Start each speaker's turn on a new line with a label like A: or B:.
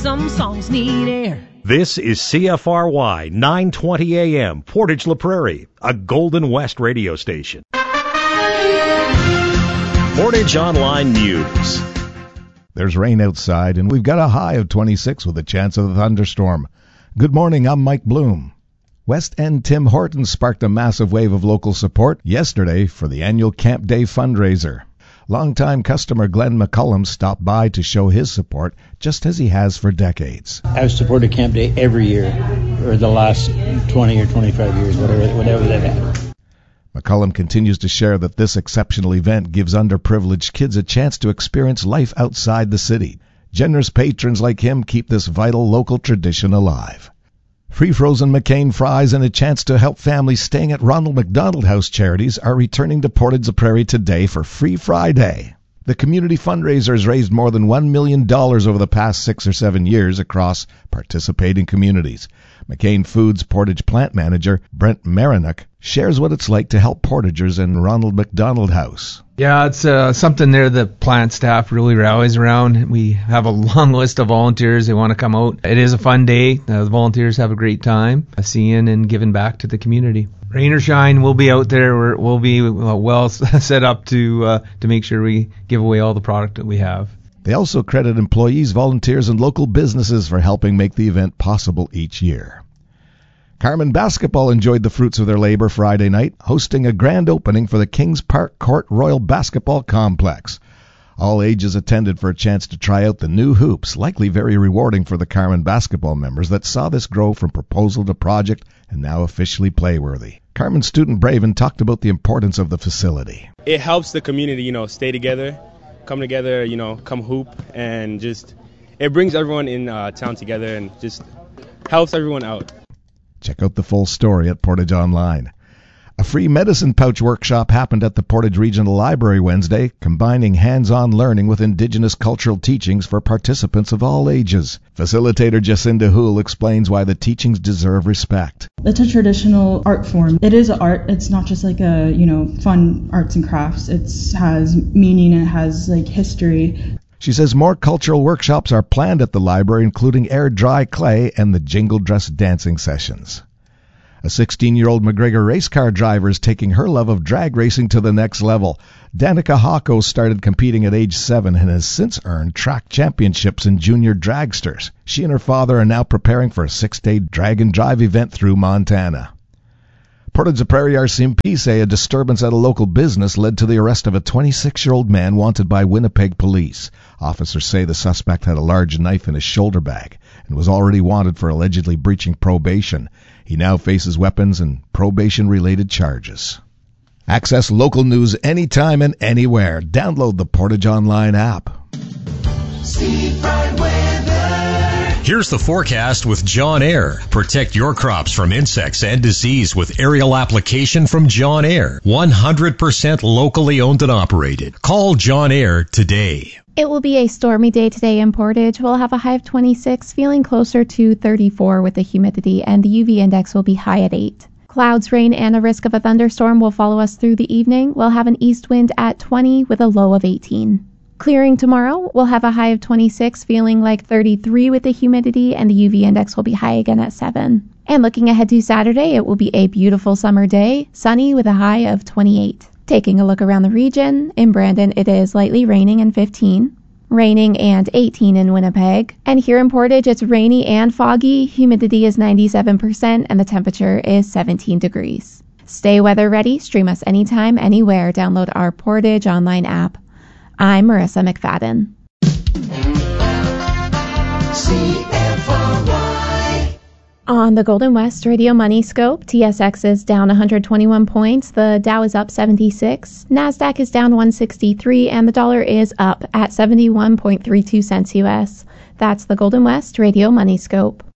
A: some songs need air.
B: This is CFRY 920 AM, Portage La Prairie, a Golden West radio station. Portage Online News.
C: There's rain outside, and we've got a high of 26 with a chance of a thunderstorm. Good morning, I'm Mike Bloom. West End Tim Hortons sparked a massive wave of local support yesterday for the annual Camp Day fundraiser. Longtime customer Glenn McCullum stopped by to show his support, just as he has for decades.
D: I've supported Camp Day every year for the last 20 or 25 years, whatever they've had.
C: McCullum continues to share that this exceptional event gives underprivileged kids a chance to experience life outside the city. Generous patrons like him keep this vital local tradition alive. Free frozen McCain fries and a chance to help families staying at Ronald McDonald House charities are returning to Portage La Prairie today for Free Friday. The community fundraiser has raised more than $1 million over the past 6 or 7 years across participating communities. McCain Foods Portage plant manager Brent Marinock shares what it's like to help Portagers in Ronald McDonald House.
E: Yeah, it's something there the plant staff really rallies around. We have a long list of volunteers who want to come out. It is a fun day. The volunteers have a great time seeing and giving back to the community. Rain or shine, we'll be out there. We'll be well set up to make sure we give away all the product that we have.
C: They also credit employees, volunteers, and local businesses for helping make the event possible each year. Carman Basketball enjoyed the fruits of their labor Friday night, hosting a grand opening for the Kings Park Court Royal Basketball Complex. All ages attended for a chance to try out the new hoops, likely very rewarding for the Carman basketball members that saw this grow from proposal to project and now officially playworthy. Carman student Braven talked about the importance of the facility.
F: It helps the community, stay together, come together, come hoop, and just it brings everyone in town together and just helps everyone out.
C: Check out the full story at Portage Online. A free medicine pouch workshop happened at the Portage Regional Library Wednesday, combining hands-on learning with Indigenous cultural teachings for participants of all ages. Facilitator Jacinda Houle explains why the teachings deserve respect.
G: It's a traditional art form. It is art. It's not just like a, fun arts and crafts. It has meaning and it has history.
C: She says more cultural workshops are planned at the library, including air dry clay and the jingle dress dancing sessions. A 16-year-old McGregor race car driver is taking her love of drag racing to the next level. Danica Hawko started competing at age 7 and has since earned track championships in junior dragsters. She and her father are now preparing for a 6-day drag and drive event through Montana. Portage La Prairie RCMP say a disturbance at a local business led to the arrest of a 26-year-old man wanted by Winnipeg police. Officers say the suspect had a large knife in his shoulder bag and was already wanted for allegedly breaching probation. He now faces weapons and probation-related charges. Access local news anytime and anywhere. Download the Portage Online app.
B: Here's the forecast with John Air. Protect your crops from insects and disease with aerial application from John Air. 100% locally owned and operated. Call John Air today.
H: It will be a stormy day today in Portage. We'll have a high of 26, feeling closer to 34 with the humidity, and the UV index will be high at 8. Clouds, rain, and a risk of a thunderstorm will follow us through the evening. We'll have an east wind at 20 with a low of 18. Clearing tomorrow, we'll have a high of 26, feeling like 33 with the humidity, and the UV index will be high again at 7. And looking ahead to Saturday, it will be a beautiful summer day, sunny with a high of 28. Taking a look around the region, in Brandon it is lightly raining and 15. Raining and 18 in Winnipeg. And here in Portage, it's rainy and foggy, humidity is 97%, and the temperature is 17 degrees. Stay weather ready, stream us anytime, anywhere, download our Portage Online app. I'm Marissa McFadden. CFRY. On the Golden West Radio Money Scope, TSX is down 121 points, the Dow is up 76, NASDAQ is down 163, and the dollar is up at 71.32 cents U.S. That's the Golden West Radio Money Scope.